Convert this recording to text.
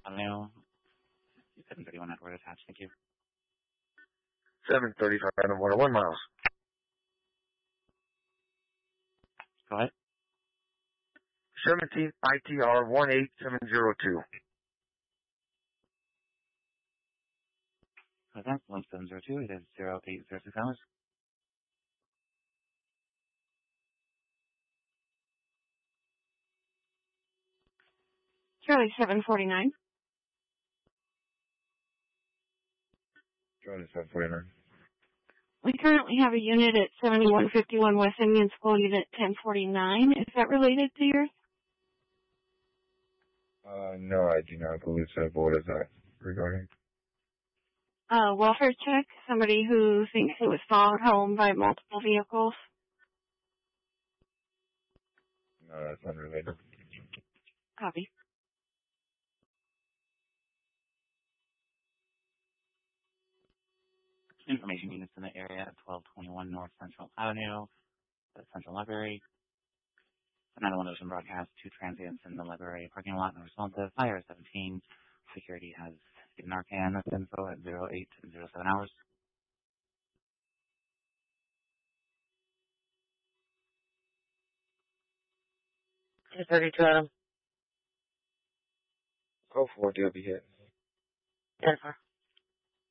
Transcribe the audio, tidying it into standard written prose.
Avenue, 731 Edward attached. Thank you. 735 Edward, 1 miles. Go ahead. 17 ITR 18702. Okay, 1702, it is 0806 hours. Charlie 749. Charlie 749. We currently have a unit at 7151 West Indian School, unit 1049. Is that related to yours? No, I do not believe so. What is that regarding? Welfare check. Somebody who thinks it was followed home by multiple vehicles. No, that's unrelated. Copy. Information units in the area at 1221 North Central Avenue, the Central Library. The 911 Ocean broadcast, 2 transients in the library parking lot and responsive. Fire 17. Security has given Narcan info at 0807 hours. 232 Adam. Go for it, you'll be hit. 10-4.